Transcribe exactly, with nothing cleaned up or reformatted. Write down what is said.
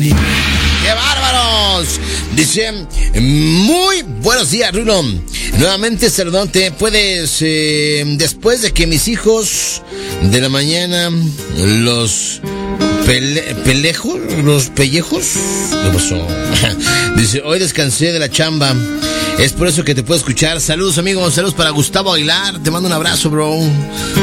¡Qué bárbaros! Dice, muy buenos días, Rulo. Nuevamente, saludante. Puedes, eh, después de que mis hijos de la mañana, los pele, pelejos, los pellejos, ¿qué pasó? Dice, hoy descansé de la chamba. Es por eso que te puedo escuchar. Saludos, amigos. Saludos para Gustavo Aguilar. Te mando un abrazo, bro.